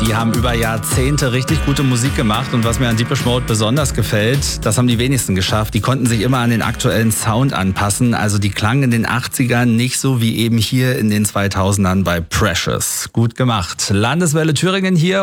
Die haben über Jahrzehnte richtig gute Musik gemacht und was mir an Depeche Mode besonders gefällt, das haben die wenigsten geschafft. Die konnten sich immer an den aktuellen Sound anpassen. Also die klangen in den 80ern nicht so wie eben hier in den 2000ern bei Precious. Gut gemacht. Landeswelle Thüringen hier.